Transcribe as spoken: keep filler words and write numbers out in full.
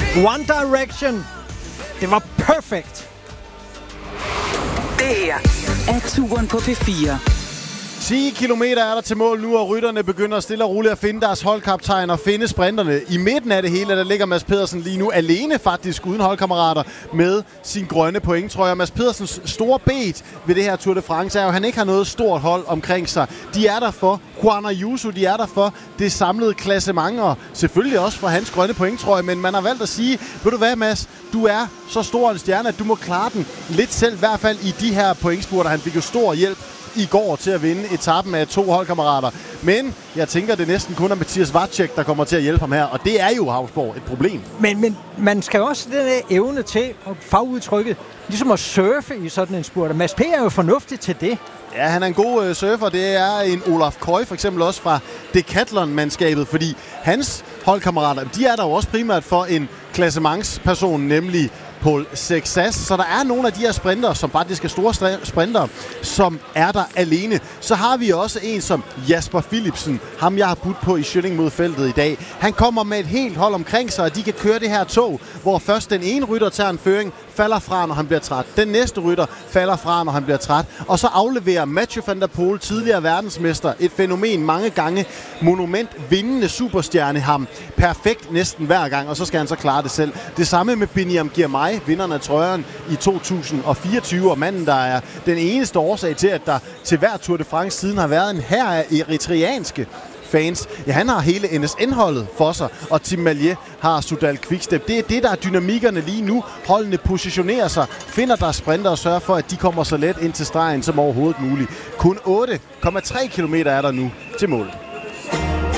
One Direction. Det var perfekt. Det her er turen på P fire. ti kilometer er der til mål nu, og rytterne begynder stille og roligt at finde deres holdkaptajn og finde sprinterne. I midten af det hele, der ligger Mads Pedersen lige nu alene faktisk, uden holdkammerater, med sin grønne pointtrøje. Mads Pedersens store bet ved det her Tour de France er jo, at han ikke har noget stort hold omkring sig. De er der for Juan Ayuso, de er der for det samlede klassement, og selvfølgelig også for hans grønne pointtrøje, men man har valgt at sige, ved du hvad, Mads, du er så stor en stjerne, at du må klare den lidt selv, i hvert fald i de her pointspurter. Han fik jo stor hjælp i går til at vinde etappen af to holdkammerater. Men jeg tænker, det næsten kun er Mathias Vacek, der kommer til at hjælpe ham her. Og det er jo Hausborg et problem. Men, men man skal også den der evne til, og fagudtrykket, ligesom at surfe i sådan en spurt. Og Mads P. er jo fornuftig til det. Ja, han er en god øh, surfer. Det er en Olaf Koy for eksempel også fra Decathlon-mandskabet, fordi hans holdkammerater, de er der jo også primært for en klassementsperson, nemlig Paul Sexas. Så der er nogle af de her sprinter, som faktisk er store sprinter, som er der alene. Så har vi også en som Jasper Philipsen, ham jeg har budt på i Schilling mod feltet i dag. Han kommer med et helt hold omkring sig, og de kan køre det her tog, hvor først den ene rytter tager en føring, falder fra, når han bliver træt. Den næste rytter falder fra, når han bliver træt. Og så afleverer Mathieu van der Poel, tidligere verdensmester, et fænomen mange gange, monument, vindende superstjerne, ham perfekt næsten hver gang, og så skal han så klare det selv. Det samme med Biniam Girmay, vinderen af trøjen i to tusind og fireogtyve, og manden, der er den eneste årsag til, at der til hver Tour de France siden har været en hær af eritreanske fans. Ja, han har hele N S N-holdet for sig, og Tim Malje har Soudal Quickstep. Det er det, der er dynamikkerne lige nu. Holdene positionerer sig, finder der sprinter og sørger for, at de kommer så let ind til stregen som overhovedet muligt. Kun otte komma tre kilometer er der nu til mål.